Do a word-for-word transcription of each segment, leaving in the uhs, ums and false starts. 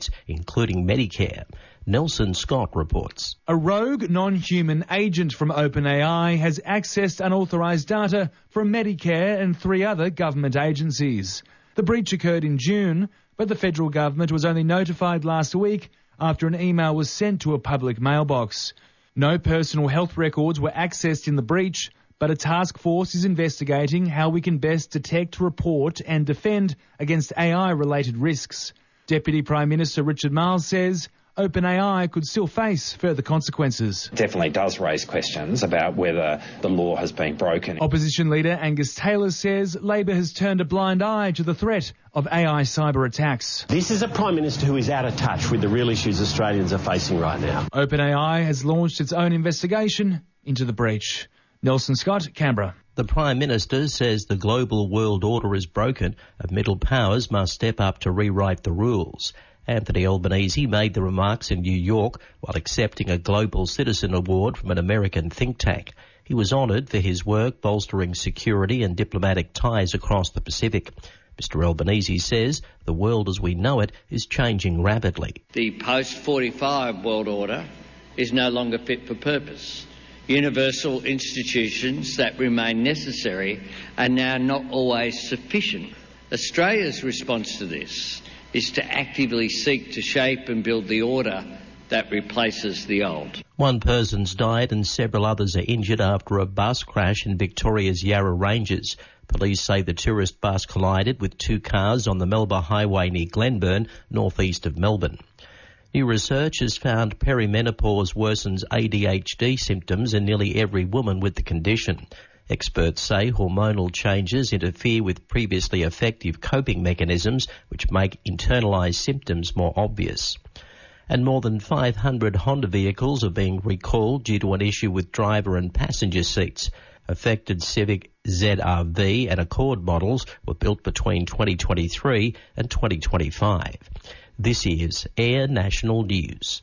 codes, including Medicare. Nelson Scott reports. A rogue non-human agent from OpenAI has accessed unauthorised data from Medicare and three other government agencies. The breach occurred in June, but the federal government was only notified last week after an email was sent to a public mailbox. No personal health records were accessed in the breach, but a task force is investigating how we can best detect, report and defend against A I-related risks. Deputy Prime Minister Richard Marles says OpenAI could still face further consequences. It definitely does raise questions about whether the law has been broken. Opposition leader Angus Taylor says Labor has turned a blind eye to the threat of A I cyber attacks. This is a Prime Minister who is out of touch with the real issues Australians are facing right now. OpenAI has launched its own investigation into the breach. Nelson Scott, Canberra. The Prime Minister says the global world order is broken and middle powers must step up to rewrite the rules. Anthony Albanese made the remarks in New York while accepting a Global Citizen Award from an American think tank. He was honoured for his work bolstering security and diplomatic ties across the Pacific. Mister Albanese says the world as we know it is changing rapidly. The post forty-five world order is no longer fit for purpose. Universal institutions that remain necessary are now not always sufficient. Australia's response to this is to actively seek to shape and build the order that replaces the old. One person's died and several others are injured after a bus crash in Victoria's Yarra Ranges. Police say the tourist bus collided with two cars on the Melba Highway near Glenburn, northeast of Melbourne. New research has found perimenopause worsens A D H D symptoms in nearly every woman with the condition. Experts say hormonal changes interfere with previously effective coping mechanisms which make internalised symptoms more obvious. And more than five hundred Honda vehicles are being recalled due to an issue with driver and passenger seats. Affected Civic Z R V and Accord models were built between twenty twenty-three and twenty twenty-five. This is Air National News.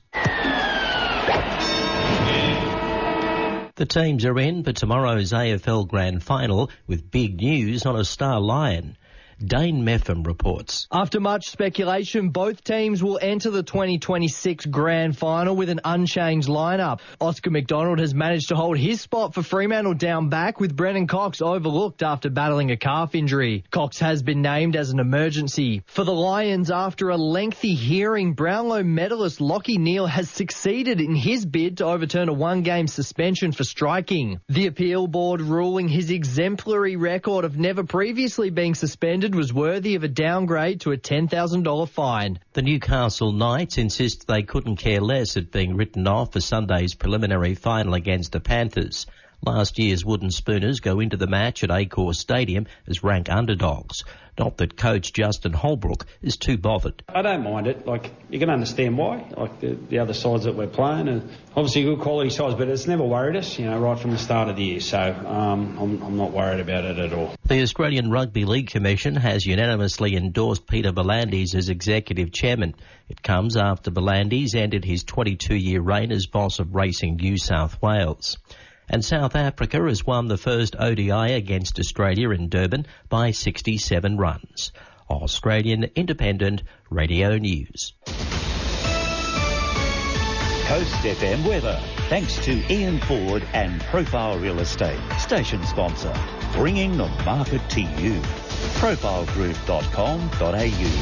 The teams are in for tomorrow's A F L Grand Final with big news on a star lion. Dane Meffam reports. After much speculation, both teams will enter the twenty twenty-six Grand Final with an unchanged lineup. Oscar McDonald has managed to hold his spot for Fremantle down back, with Brennan Cox overlooked after battling a calf injury. Cox has been named as an emergency. For the Lions, after a lengthy hearing, Brownlow medalist Lachie Neale has succeeded in his bid to overturn a one-game suspension for striking. The appeal board ruling his exemplary record of never previously being suspended was worthy of a downgrade to a ten thousand dollars fine. The Newcastle Knights insist they couldn't care less at being written off for Sunday's preliminary final against the Panthers. Last year's Wooden Spooners go into the match at Accor Stadium as rank underdogs. Not that coach Justin Holbrook is too bothered. I don't mind it. Like, you can understand why. Like, the, the other sides that we're playing are obviously good quality sides, but it's never worried us, you know, right from the start of the year. So um, I'm, I'm not worried about it at all. The Australian Rugby League Commission has unanimously endorsed Peter V'landys as executive chairman. It comes after V'landys ended his twenty-two-year reign as boss of Racing New South Wales. And South Africa has won the first O D I against Australia in Durban by sixty-seven runs. Australian Independent Radio News. Coast F M weather, thanks to Ian Ford and Profile Real Estate, station sponsor, bringing the market to you. profile group dot com dot a u.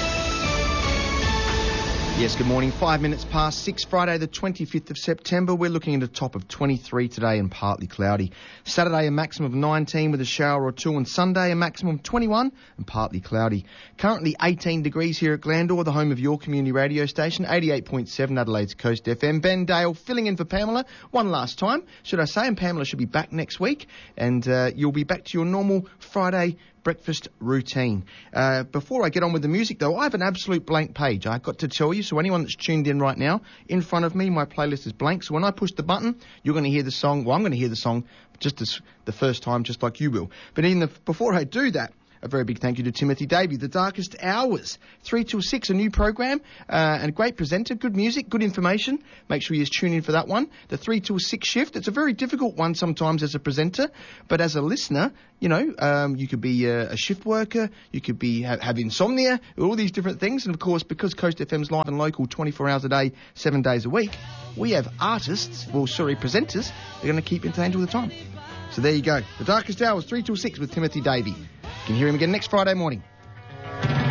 Yes, good morning. Five minutes past six, Friday the twenty-fifth of September. We're looking at a top of twenty-three today and partly cloudy. Saturday a maximum of nineteen with a shower or two, and Sunday a maximum of twenty-one and partly cloudy. Currently eighteen degrees here at Glandore, the home of your community radio station, eighty-eight point seven Adelaide's Coast F M. Ben Dale filling in for Pamela one last time, should I say, and Pamela should be back next week, and uh, you'll be back to your normal Friday breakfast routine. Uh, before I get on with the music, though, I have an absolute blank page, I've got to tell you. So anyone that's tuned in right now, in front of me, my playlist is blank. So when I push the button, you're going to hear the song. Well, I'm going to hear the song just as the first time, just like you will. But in the, before I do that, a very big thank you to Timothy Davey. The Darkest Hours, three till six, a new program, uh, and a great presenter, good music, good information. Make sure you tune in for that one. The three till six shift, it's a very difficult one sometimes as a presenter, but as a listener, you know, um, you could be a, a shift worker, you could be ha- have insomnia, all these different things. And of course, because Coast F M's live and local twenty-four hours a day, seven days a week, we have artists, well, sorry, presenters, they're going to keep entertained all the time. So there you go. The Darkest Hours, three till six with Timothy Davey. You can hear him again next Friday morning.